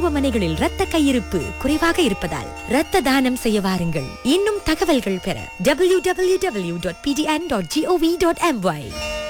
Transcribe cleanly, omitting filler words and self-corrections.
மருத்துவமனைகளில் இரத்த கையிருப்பு குறைவாக இருப்பதால் இரத்த தானம் செய்ய வாருங்கள். இன்னும் தகவல்கள் பெற www.pdn.gov.my